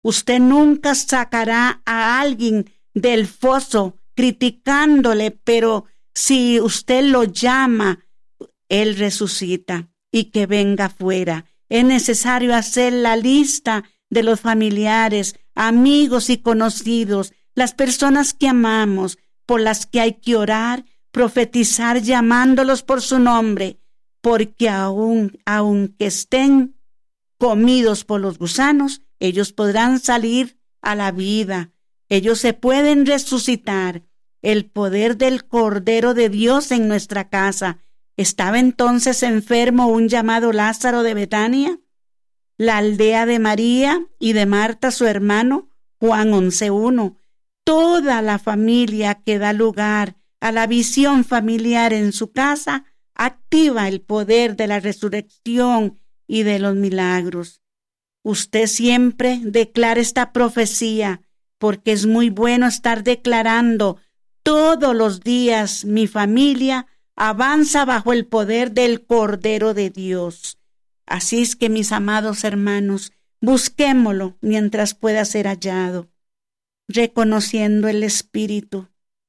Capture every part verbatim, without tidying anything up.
Usted nunca sacará a alguien del foso criticándole, pero si usted lo llama, Él resucita y que venga fuera. Es necesario hacer la lista de los familiares, amigos y conocidos, las personas que amamos, por las que hay que orar, profetizar llamándolos por su nombre, porque aun, aunque estén comidos por los gusanos, ellos podrán salir a la vida. Ellos se pueden resucitar. El poder del Cordero de Dios en nuestra casa. ¿Estaba entonces enfermo un llamado Lázaro de Betania? La aldea de María y de Marta su hermano, Juan once uno. Toda la familia que da lugar a la visión familiar en su casa activa el poder de la resurrección y de los milagros. Usted siempre declara esta profecía, porque es muy bueno estar declarando todos los días: mi familia avanza bajo el poder del Cordero de Dios. Así es que, mis amados hermanos, busquémoslo mientras pueda ser hallado, reconociendo el Espíritu.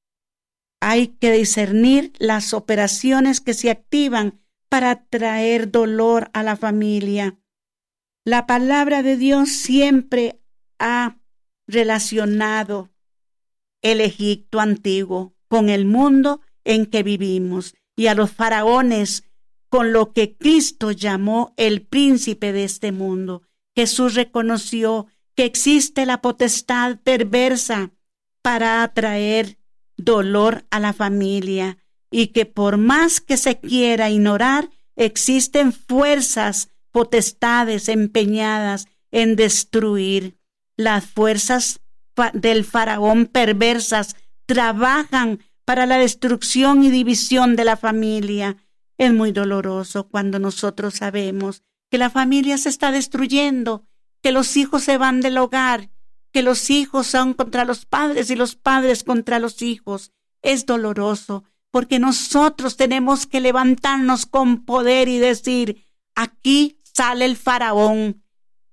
Hay que discernir las operaciones que se activan para traer dolor a la familia. La palabra de Dios siempre ha relacionado el Egipto antiguo con el mundo en que vivimos y a los faraones con lo que Cristo llamó el príncipe de este mundo. Jesús reconoció que existe la potestad perversa para atraer dolor a la familia y que por más que se quiera ignorar, existen fuerzas, potestades empeñadas en destruir. Las fuerzas del faraón perversas trabajan para la destrucción y división de la familia. Es muy doloroso cuando nosotros sabemos que la familia se está destruyendo, que los hijos se van del hogar, que los hijos son contra los padres y los padres contra los hijos. Es doloroso porque nosotros tenemos que levantarnos con poder y decir: aquí sale el faraón,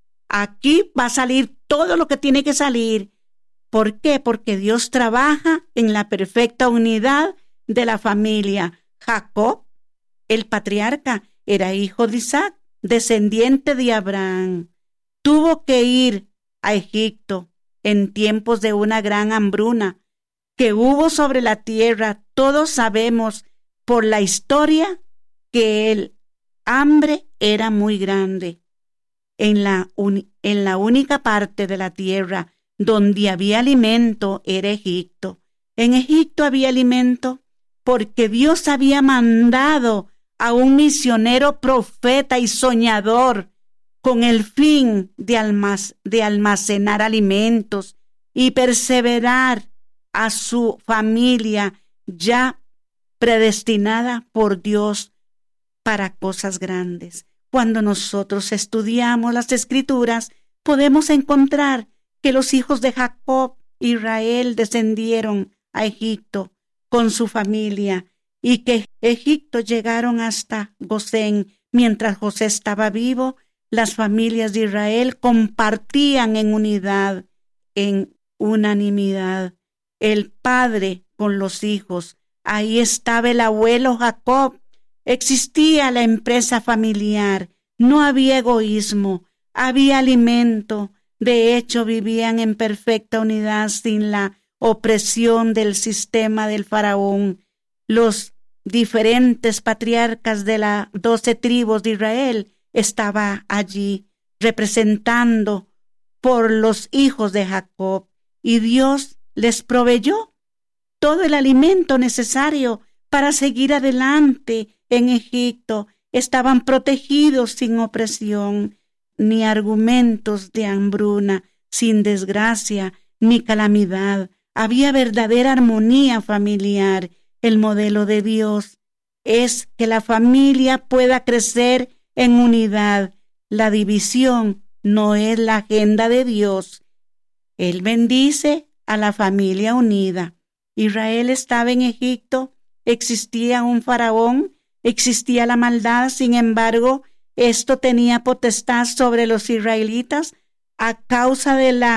aquí va a salir todo lo que tiene que salir. ¿Por qué? Porque Dios trabaja en la perfecta unidad de la familia. Jacob, el patriarca, era hijo de Isaac, descendiente de Abraham. Tuvo que ir a Egipto en tiempos de una gran hambruna que hubo sobre la tierra. Todos sabemos por la historia que el hambre era muy grande. En la, un, en la única parte de la tierra donde había alimento era Egipto. En Egipto había alimento porque Dios había mandado a un misionero, profeta y soñador con el fin de, almac- de almacenar alimentos y perseverar a su familia ya predestinada por Dios para cosas grandes. Cuando nosotros estudiamos las Escrituras, podemos encontrar que los hijos de Jacob, Israel, descendieron a Egipto con su familia y que Egipto llegaron hasta Gosén. Mientras José estaba vivo, las familias de Israel compartían en unidad, en unanimidad. El padre con los hijos. Ahí estaba el abuelo Jacob. Existía la empresa familiar. No había egoísmo. Había alimento. De hecho, vivían en perfecta unidad sin la opresión del sistema del faraón. Los diferentes patriarcas de las doce tribus de Israel estaban allí representando por los hijos de Jacob, y Dios les proveyó todo el alimento necesario para seguir adelante en Egipto. Estaban protegidos sin opresión, ni argumentos de hambruna, sin desgracia, ni calamidad. Había verdadera armonía familiar. El modelo de Dios es que la familia pueda crecer en unidad. La división no es la agenda de Dios. Él bendice a la familia unida. Israel estaba en Egipto, existía un faraón, existía la maldad. Sin embargo, esto tenía potestad sobre los israelitas a causa de la